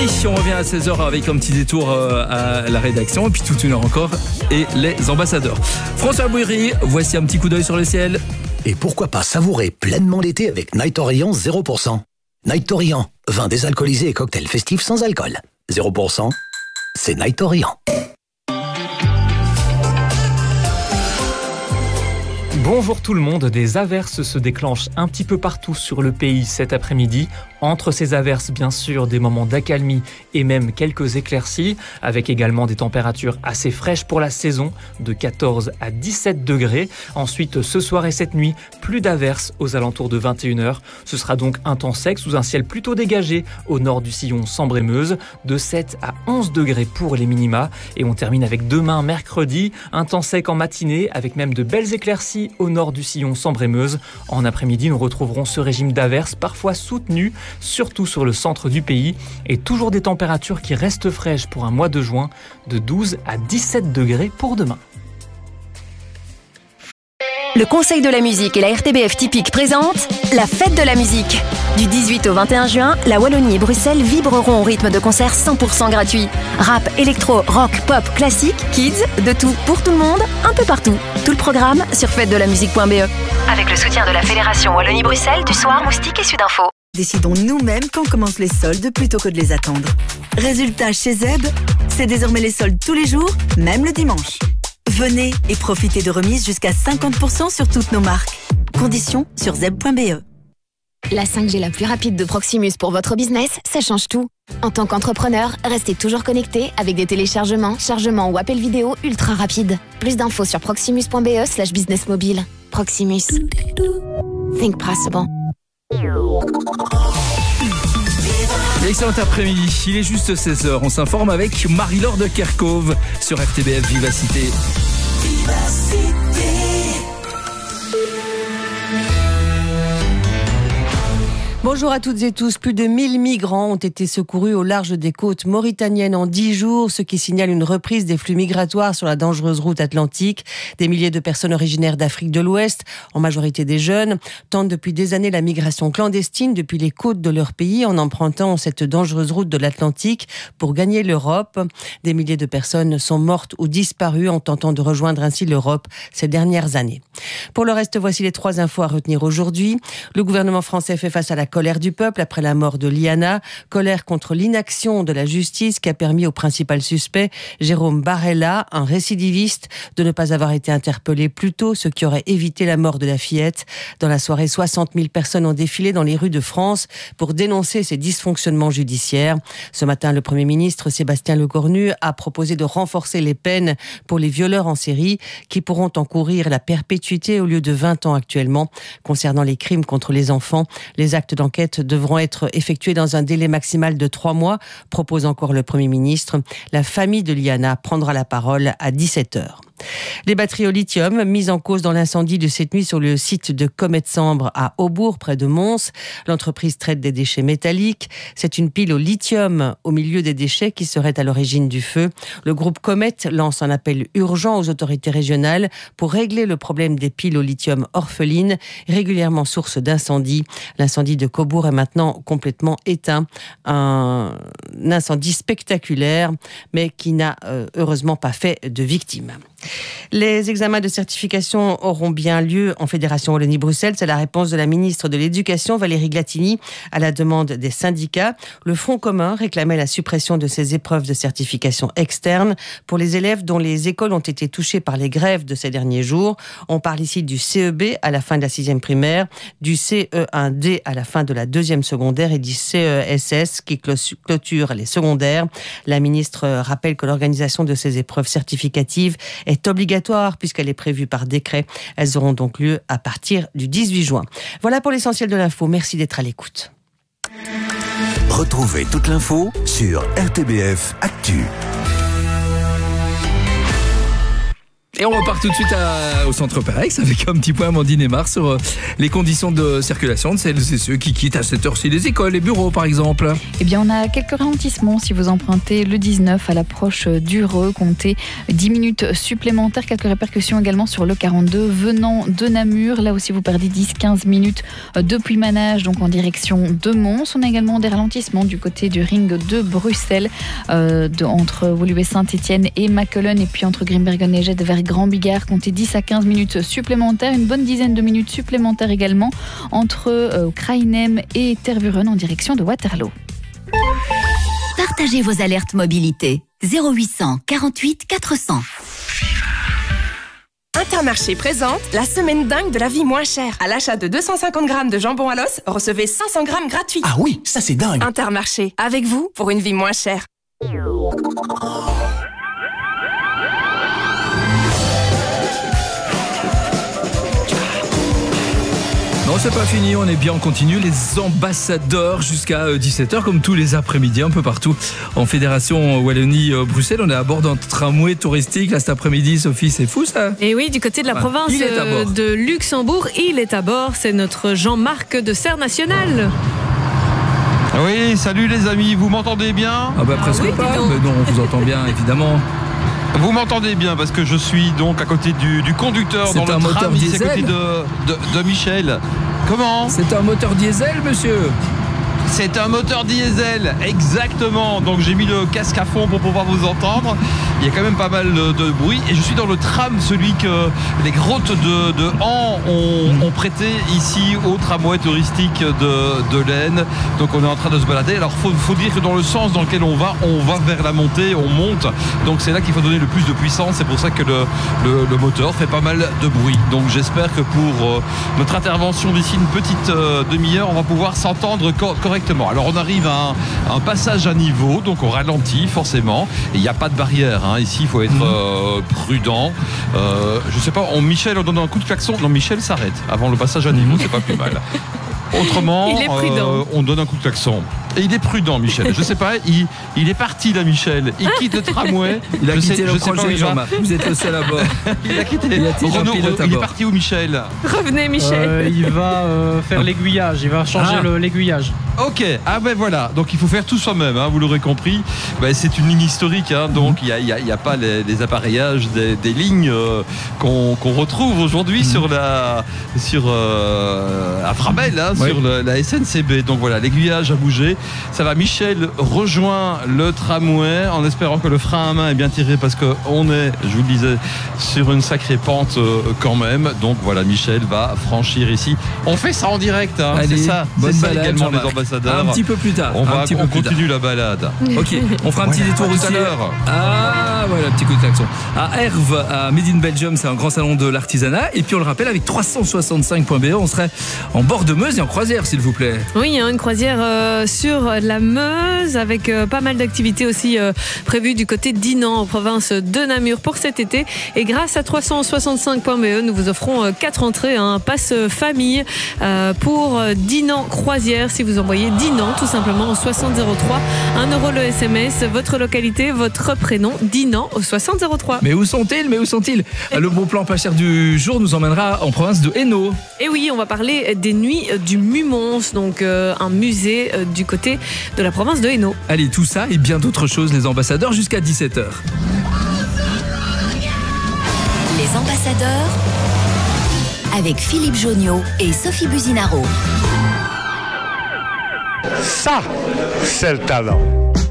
après-midi. On revient à 16h avec un petit détour à la rédaction et puis toute une heure encore et les ambassadeurs. François Bouillerie, voici un petit coup d'œil sur le ciel. Et pourquoi pas savourer pleinement l'été avec Night Orient 0%. Night Orient, vin désalcoolisé et cocktail festif sans alcool. 0%, c'est Night Orient. Bonjour tout le monde, des averses se déclenchent un petit peu partout sur le pays cet après-midi. Entre ces averses, bien sûr, des moments d'accalmie et même quelques éclaircies, avec également des températures assez fraîches pour la saison, de 14 à 17 degrés. Ensuite, ce soir et cette nuit, plus d'averses aux alentours de 21h. Ce sera donc un temps sec sous un ciel plutôt dégagé au nord du sillon Sambre-et-Meuse, de 7 à 11 degrés pour les minima. Et on termine avec demain, mercredi, un temps sec en matinée, avec même de belles éclaircies au nord du sillon Sambre-et-Meuse. En après-midi, nous retrouverons ce régime d'averses, parfois soutenu, surtout sur le centre du pays, et toujours des températures qui restent fraîches pour un mois de juin, de 12 à 17 degrés pour demain. Le Conseil de la musique et la RTBF Typique présentent la fête de la musique. Du 18 au 21 juin, la Wallonie et Bruxelles vibreront au rythme de concerts 100% gratuits. Rap, électro, rock, pop, classique, kids, de tout pour tout le monde, un peu partout. Tout le programme sur fêtedelamusique.be. Avec le soutien de la Fédération Wallonie-Bruxelles, du Soir, Moustique et Sudinfo. Décidons nous-mêmes quand commencent les soldes plutôt que de les attendre. Résultat chez Zeb, c'est désormais les soldes tous les jours, même le dimanche. Venez et profitez de remises jusqu'à 50% sur toutes nos marques. Conditions sur zeb.be. La 5G la plus rapide de Proximus pour votre business, ça change tout. En tant qu'entrepreneur, restez toujours connecté avec des téléchargements, chargements ou appels vidéo ultra rapides. Plus d'infos sur proximus.be/business mobile. Proximus. Think possible. Excellent après-midi, il est juste 16h, on s'informe avec Marie-Laure de Kerkhove sur RTBF Vivacité. Bonjour à toutes et tous. Plus de 1000 migrants ont été secourus au large des côtes mauritaniennes en 10 jours, ce qui signale une reprise des flux migratoires sur la dangereuse route atlantique. Des milliers de personnes originaires d'Afrique de l'Ouest, en majorité des jeunes, tentent depuis des années la migration clandestine depuis les côtes de leur pays en empruntant cette dangereuse route de l'Atlantique pour gagner l'Europe. Des milliers de personnes sont mortes ou disparues en tentant de rejoindre ainsi l'Europe ces dernières années. Pour le reste, voici les 3 infos à retenir aujourd'hui. Le gouvernement français fait face à la colère du peuple après la mort de Liana, colère contre l'inaction de la justice qui a permis au principal suspect, Jérôme Barella, un récidiviste, de ne pas avoir été interpellé plus tôt, ce qui aurait évité la mort de la fillette. Dans la soirée, 60 000 personnes ont défilé dans les rues de France pour dénoncer ces dysfonctionnements judiciaires. Ce matin, le Premier ministre Sébastien Lecornu a proposé de renforcer les peines pour les violeurs en série qui pourront encourir la perpétuité au lieu de 20 ans actuellement. Concernant les crimes contre les enfants, les actes d'enquête devront être effectués dans un délai maximal de 3 mois, propose encore le Premier ministre. La famille de Liana prendra la parole à 17h. Les batteries au lithium mises en cause dans l'incendie de cette nuit sur le site de Comet Sambre à Aubourg, près de Mons. L'entreprise traite des déchets métalliques. C'est une pile au lithium au milieu des déchets qui serait à l'origine du feu. Le groupe Comet lance un appel urgent aux autorités régionales pour régler le problème des piles au lithium orphelines, régulièrement source d'incendie. L'incendie de Cobourg est maintenant complètement éteint. Un incendie spectaculaire, mais qui n'a heureusement pas fait de victimes. Les examens de certification auront bien lieu en Fédération Wallonie-Bruxelles. C'est la réponse de la ministre de l'Éducation, Valérie Glatini, à la demande des syndicats. Le Front commun réclamait la suppression de ces épreuves de certification externe pour les élèves dont les écoles ont été touchées par les grèves de ces derniers jours. On parle ici du CEB à la fin de la 6e primaire, du CE1D à la fin de la 2e secondaire et du CESS qui clôture les secondaires. La ministre rappelle que l'organisation de ces épreuves certificatives est obligatoire puisqu'elle est prévue par décret. Elles auront donc lieu à partir du 18 juin. Voilà pour l'essentiel de l'info. Merci d'être à l'écoute. Retrouvez toute l'info sur RTBF Actu. Et on repart tout de suite au centre Perex avec un petit point Amandine Aymar sur les conditions de circulation de celles et ceux qui quittent à cette heure-ci les écoles, les bureaux par exemple. Eh bien, on a quelques ralentissements si vous empruntez le 19 à l'approche d'Ureux. Comptez 10 minutes supplémentaires. Quelques répercussions également sur le 42 venant de Namur. Là aussi, vous perdez 10-15 minutes depuis Manage, donc en direction de Mons. On a également des ralentissements du côté du ring de Bruxelles, entre Woluwe-Saint-Étienne et Mackelen, et puis entre Grimbergen-et-Jet vers Grand Bigard. Comptez 10 à 15 minutes supplémentaires. Une bonne dizaine de minutes supplémentaires également entre Krainem et Tervuren en direction de Waterloo. Partagez vos alertes mobilité. 0800 48 400. Intermarché présente la semaine dingue de la vie moins chère. À l'achat de 250 grammes de jambon à l'os, recevez 500 grammes gratuits. Ah oui, ça c'est dingue. Intermarché, avec vous pour une vie moins chère. Non, c'est pas fini, on est bien en continu. Les ambassadeurs jusqu'à 17h, comme tous les après-midi, un peu partout en Fédération Wallonie-Bruxelles. On est à bord d'un tramway touristique là cet après-midi. Sophie, c'est fou ça? Et oui, du côté de la province de Luxembourg, il est à bord. C'est notre Jean-Marc de Serre National. Oui, salut les amis, vous m'entendez bien? Ah bah presque pas, mais non, on vous entend bien évidemment. Vous m'entendez bien parce que je suis donc à côté du conducteur dans le tram, ici à côté de Michel. Comment? C'est un moteur diesel, monsieur? C'est un moteur diesel, exactement. Donc j'ai mis le casque à fond pour pouvoir vous entendre. Il y a quand même pas mal de bruit. Et je suis dans le tram, celui que les grottes de Han ont prêté ici au tramway touristique de l'Aisne. Donc on est en train de se balader. Alors faut dire que dans le sens dans lequel on va vers la montée, on monte. Donc c'est là qu'il faut donner le plus de puissance. C'est pour ça que le moteur fait pas mal de bruit. Donc j'espère que pour notre intervention d'ici une petite demi-heure, on va pouvoir s'entendre correctement. Alors on arrive à un passage à niveau, donc on ralentit forcément, et il n'y a pas de barrière, hein. Ici il faut être prudent. Je sais pas, Michel, on donne un coup de klaxon. Non, Michel s'arrête avant le passage à niveau, c'est pas plus mal. Autrement, on donne un coup de klaxon. Et il est prudent, Michel. Je sais pas, il est parti là, Michel. Il quitte le tramway. Il a quitté le projet, Jean-Marc. Vous êtes le seul à bord. Il a quitté. Il est parti où, Michel? Revenez, Michel. Il va faire l'aiguillage. Il va changer l'aiguillage. Ok, ben voilà, donc il faut faire tout soi-même, hein, vous l'aurez compris. C'est une ligne historique, hein, donc il n'y a pas les appareillages des lignes qu'on retrouve aujourd'hui sur à Frabel, hein, sur la SNCB. Donc voilà, l'aiguillage a bougé. Ça va, Michel rejoint le tramway en espérant que le frein à main est bien tiré parce qu'on est, je vous le disais, sur une sacrée pente quand même. Donc voilà, Michel va franchir ici. On fait ça en direct, hein, c'est ça. Bonne c'est ça balade, également Jean-Marc. les ambassadeurs. Un petit peu plus tard. On continue la balade. Ok, on fera un petit détour aussi. Ah, voilà, petit coup de klaxon. À Herve, à Made in Belgium, c'est un grand salon de l'artisanat. Et puis on le rappelle, avec 365.be, on serait en bord de Meuse et en croisière, s'il vous plaît. Oui, une croisière sur la Meuse, avec pas mal d'activités aussi prévues du côté d'Inan, en province de Namur, pour cet été. Et grâce à 365.be, nous vous offrons 4 entrées, un pass famille pour Dinan croisière. Si vous envoyez Dinan, tout simplement, au 6003, 1 € le SMS, votre localité, votre prénom, Dinan au 6003. Mais où sont-ils? Le bon plan pas cher du jour nous emmènera en province de Hainaut. Et oui, on va parler des nuits du Mumons, donc un musée du côté de la province de Hainaut. Allez, tout ça et bien d'autres choses, les ambassadeurs, jusqu'à 17h. Les ambassadeurs avec Philippe Joniot et Sophie Buzinaro. Ça, c'est le talent.